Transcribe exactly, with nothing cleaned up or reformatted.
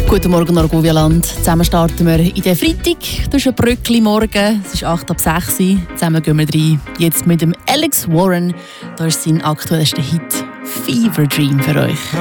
Guten Morgen, Argovia-Land. Zusammen starten wir in den Freitag. Das ist ein Bröckli morgen. Es ist acht ab sechs. Zusammen gehen wir rein. Jetzt mit dem Alex Warren. Da ist sein aktuellster Hit «Fever Dream» für euch.